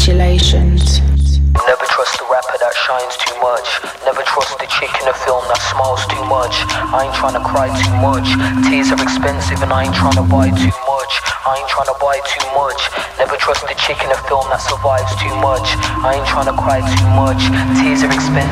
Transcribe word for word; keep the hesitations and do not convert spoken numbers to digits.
Congratulations. Never trust the rapper that shines too much. Never trust the chick in a film that smiles too much. I ain't tryna cry too much. Tears are expensive and I ain't tryna buy too much. I ain't tryna buy too much. Never trust the chick in a film that survives too much. I ain't tryna cry too much. Tears are expensive.